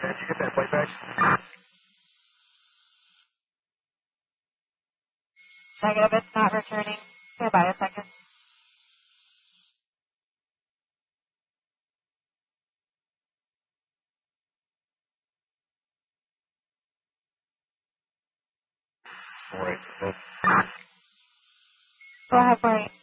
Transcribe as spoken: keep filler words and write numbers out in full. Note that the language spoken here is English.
Did you get that playback? Negative, it's not returning. Stand by a second. Wait. Go ahead, wait.